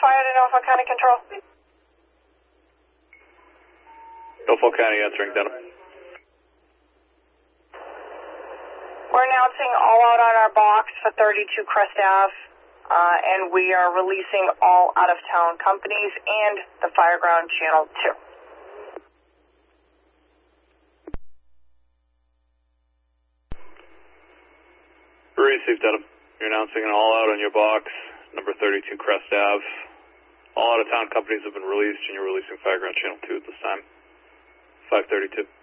fire to Norfolk County Control. Norfolk County answering, Denham. We're announcing all out on our box for 32 Crest Ave, and we are releasing all out-of-town companies and the Fireground Channel 2. Received, Denham. You're announcing an all-out on your box, number 32 Crest Ave. All out-of-town companies have been released, and you're releasing Fireground Channel 2 at this time. 532.